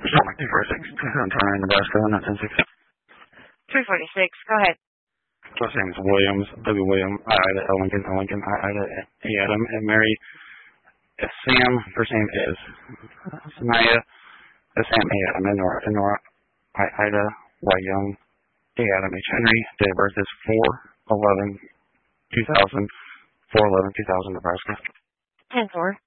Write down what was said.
Something 246. I'm trying Nebraska 196. 346. Go ahead. First name is Williams, W. William, I, Ida, L. Lincoln, L. Lincoln, I, Ida, A. Adam, and Mary, S. Sam, first name is Samaya, S. Sam, A. Adam, and Nora, I, Ida, Y. Young, A. Adam, H. Henry, date of birth is 4/11/2000, 4/11/2000, Nebraska. 10-4.